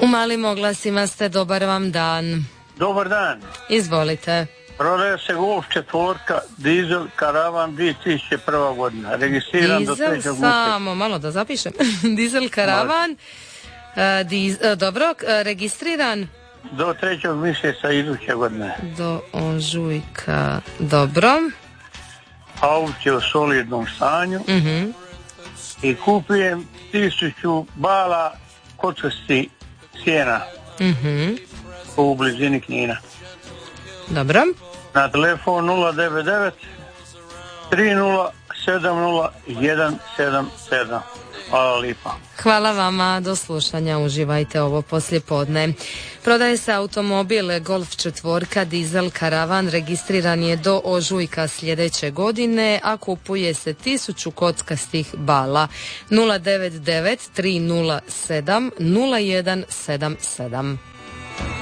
U Malim Oglasima ste, dobar vam dan. Dobar dan. Izvolite. Prodaje se Golf 4, dizel, karavan 2001. godina. Registriran do 3. mjeseca. Samo malo da zapišem. Dizel, karavan, dobro, registriran? Do 3. mjeseca iduće godine. Do ožujka, dobro. Auto je u solidnom stanju. I kupujem 1000 bala kočvrsti sjena u blizini Knina. Dobro. Na telefon 099 3070 177. Hvala lipa. Hvala vama, do slušanja, uživajte ovo poslijepodne. Prodaje se automobil Golf 4, dizel, karavan, registriran je do ožujka sljedeće godine, a kupuje se 1000 kockastih bala. 099 307 0177.